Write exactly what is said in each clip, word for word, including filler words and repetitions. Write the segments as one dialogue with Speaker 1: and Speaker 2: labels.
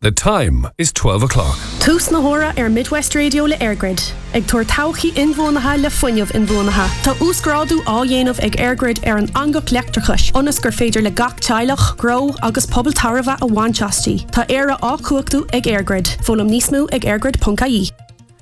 Speaker 1: The time is twelve o'clock.
Speaker 2: Tús na hora ar Midwest Radio le Airgrid. Ag tuair tauchaí inmhónatha le fuinneamh inmhónatha. Tá úsgráadú á dhéanamh ag Airgrid ar an angach leachtrachais. Ionas gur féidir le gach teilech, gró agus pobl tarbha a bhainteastí. Tá éire á cuachtú ag Airgrid. Fólam níos mó ag airgrid dot I E.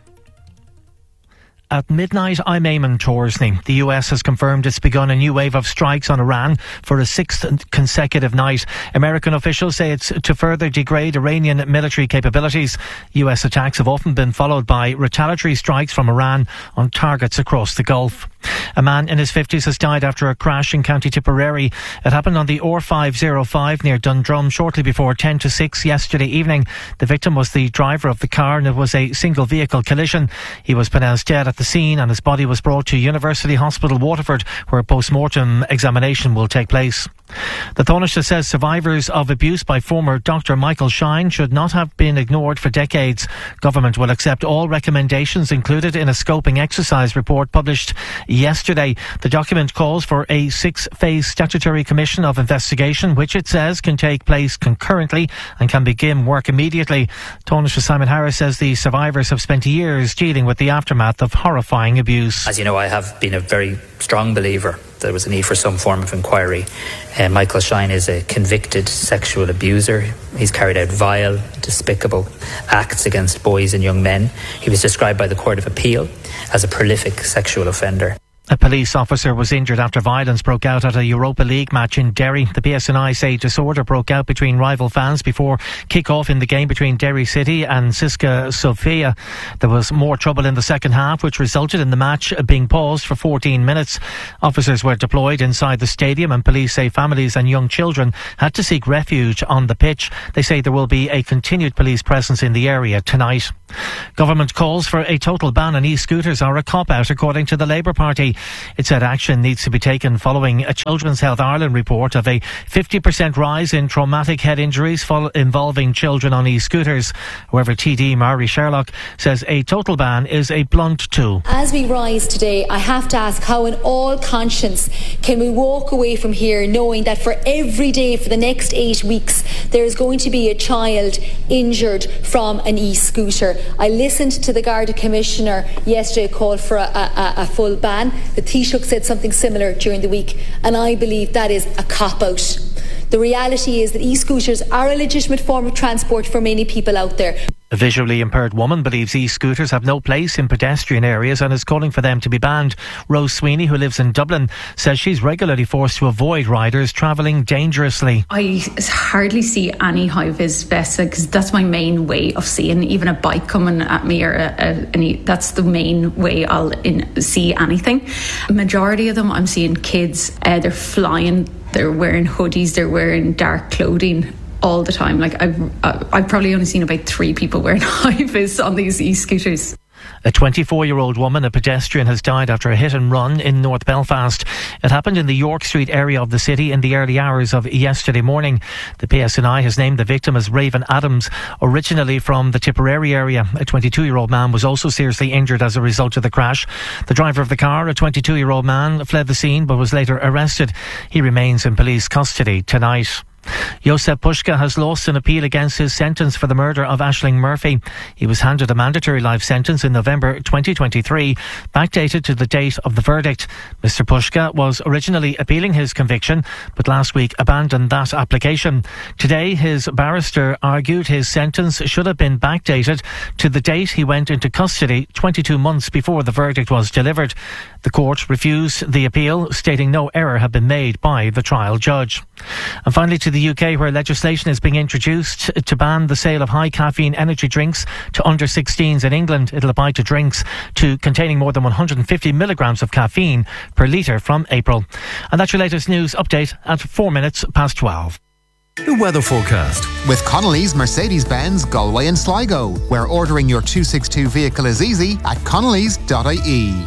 Speaker 3: At midnight, I'm Eamon Torsney. The U S has confirmed it's begun a new wave of strikes on Iran for a sixth consecutive night. American officials say it's to further degrade Iranian military capabilities. U S attacks have often been followed by retaliatory strikes from Iran on targets across the Gulf. A man in his fifties has died after a crash in County Tipperary. It happened on the R five oh five near Dundrum shortly before ten to six yesterday evening. The victim was the driver of the car and it was a single vehicle collision. He was pronounced dead at the scene and his body was brought to University Hospital Waterford, where a post-mortem examination will take place. The Taoiseach says survivors of abuse by former Doctor Michael Shine should not have been ignored for decades. Government will accept all recommendations included in a scoping exercise report published yesterday. The document calls for a six-phase statutory commission of investigation, which it says can take place concurrently and can begin work immediately. Taoiseach Simon Harris says the survivors have spent years dealing with the aftermath of horrifying abuse.
Speaker 4: As you know, I have been a very strong believer there was a need for some form of inquiry. Uh, Michael Shine is a convicted sexual abuser. He's carried out vile, despicable acts against boys and young men. He was described by the Court of Appeal as a prolific sexual offender.
Speaker 3: A police officer was injured after violence broke out at a Europa League match in Derry. The P S N I say disorder broke out between rival fans before kick-off in the game between Derry City and Siska Sofia. There was more trouble in the second half, which resulted in the match being paused for fourteen minutes. Officers were deployed inside the stadium and police say families and young children had to seek refuge on the pitch. They say there will be a continued police presence in the area tonight. Government calls for a total ban on e-scooters are a cop-out, according to the Labour Party. It said action needs to be taken following a Children's Health Ireland report of a fifty percent rise in traumatic head injuries involving children on e-scooters. However, T D Mary Sherlock says a total ban is a blunt tool.
Speaker 5: As we rise today, I have to ask, how in all conscience can we walk away from here knowing that for every day for the next eight weeks there is going to be a child injured from an e-scooter? I listened to the Garda Commissioner yesterday call for a, a, a full ban. The Taoiseach said something similar during the week, and I believe that is a cop-out. The reality is that e-scooters are a legitimate form of transport for many people out there.
Speaker 3: A visually impaired woman believes e-scooters have no place in pedestrian areas and is calling for them to be banned. Rose Sweeney, who lives in Dublin, says she's regularly forced to avoid riders travelling dangerously.
Speaker 6: I hardly see any high-vis vests because that's my main way of seeing even a bike coming at me, or a, a, any, that's the main way I'll in, see anything. Majority of them I'm seeing kids, uh, they're flying, they're wearing hoodies, they're wearing dark clothing all the time. Like I've, I've probably only seen about three people wearing high-vis on these e-scooters.
Speaker 3: A twenty-four-year-old woman, a pedestrian, has died after a hit and run in North Belfast. It happened in the York Street area of the city in the early hours of yesterday morning. The P S N I has named the victim as Raven Adams, originally from the Tipperary area. A twenty-two-year-old man was also seriously injured as a result of the crash. The driver of the car, a twenty-two-year-old man, fled the scene but was later arrested. He remains in police custody tonight. Jozef Puška has lost an appeal against his sentence for the murder of Aisling Murphy. He was handed a mandatory life sentence in November twenty twenty-three, backdated to the date of the verdict. Mister Puška was originally appealing his conviction, but last week abandoned that application. Today, his barrister argued his sentence should have been backdated to the date he went into custody, twenty-two months before the verdict was delivered. The court refused the appeal, stating no error had been made by the trial judge. And finally, to the U K, where legislation is being introduced to ban the sale of high caffeine energy drinks to under sixteens in England. It'll apply to drinks to containing more than one hundred fifty milligrams of caffeine per litre from April. And that's your latest news update at four minutes past twelve.
Speaker 1: The weather forecast
Speaker 7: with Connolly's Mercedes-Benz Galway and Sligo, where ordering your two sixty-two vehicle is easy at connellys dot I E.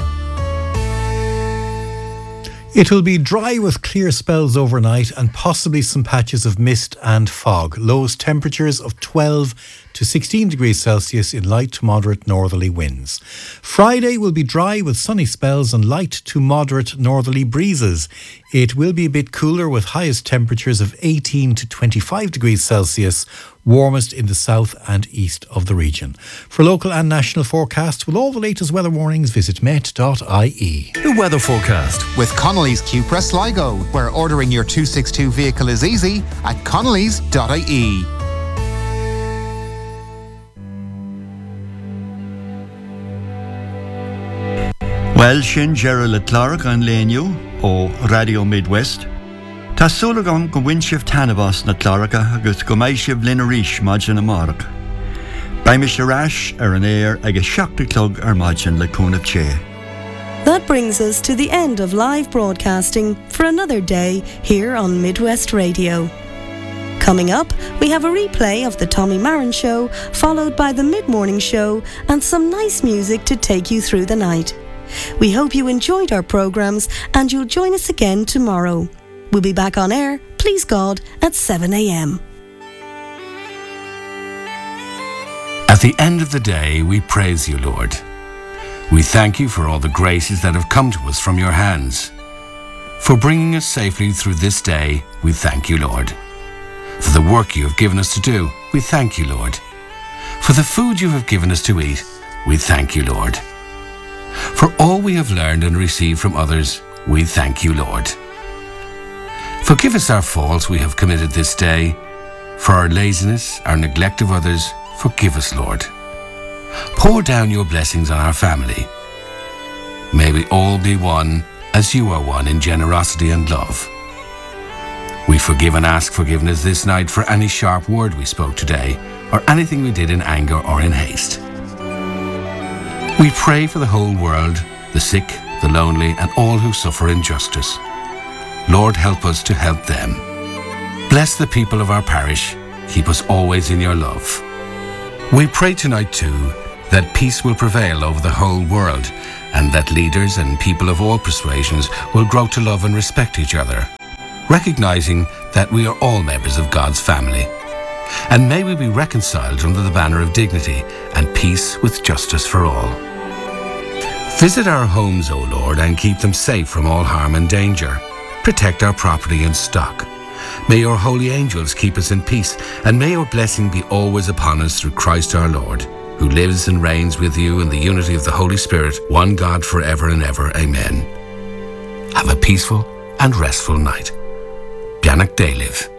Speaker 8: It will be dry with clear spells overnight and possibly some patches of mist and fog. Lowest temperatures of twelve to sixteen degrees Celsius in light to moderate northerly winds. Friday will be dry with sunny spells and light to moderate northerly breezes. It will be a bit cooler with highest temperatures of eighteen to twenty-five degrees Celsius, warmest in the south and east of the region. For local and national forecasts with all the latest weather warnings, visit met dot I E.
Speaker 1: The weather forecast.
Speaker 7: With Connolly's Cupra Sligo, where ordering your two sixty-two vehicle is easy at connellys dot I E.
Speaker 9: Well, sin Gerald le Clark an léniu ó Radio Midwest. Tá súlagam go bhain sibh tanabas na Clarka agus go mbeidh sibh linn arís maidin amárach. Baimid sé rais ar an air agus seachta clog ar maidin le cúnamh ché.
Speaker 10: That brings us to the end of live broadcasting for another day here on Midwest Radio. Coming up, we have a replay of the Tommy Marin Show, followed by the mid-morning show and some nice music to take you through the night. We hope you enjoyed our programmes and you'll join us again tomorrow. We'll be back on air, please God, at seven a.m.
Speaker 11: At the end of the day, we praise you, Lord. We thank you for all the graces that have come to us from your hands. For bringing us safely through this day, we thank you, Lord. For the work you have given us to do, we thank you, Lord. For the food you have given us to eat, we thank you, Lord. For all we have learned and received from others, we thank you, Lord. Forgive us our faults we have committed this day. For our laziness, our neglect of others, forgive us, Lord. Pour down your blessings on our family. May we all be one as you are one in generosity and love. We forgive and ask forgiveness this night for any sharp word we spoke today or anything we did in anger or in haste. We pray for the whole world, the sick, the lonely, and all who suffer injustice. Lord, help us to help them. Bless the people of our parish. Keep us always in your love. We pray tonight, too, that peace will prevail over the whole world and that leaders and people of all persuasions will grow to love and respect each other, recognizing that we are all members of God's family. And may we be reconciled under the banner of dignity and peace with justice for all. Visit our homes, O Lord, and keep them safe from all harm and danger. Protect our property and stock. May your holy angels keep us in peace, and may your blessing be always upon us through Christ our Lord, who lives and reigns with you in the unity of the Holy Spirit, one God forever and ever. Amen. Have a peaceful and restful night. Bianach Daliv.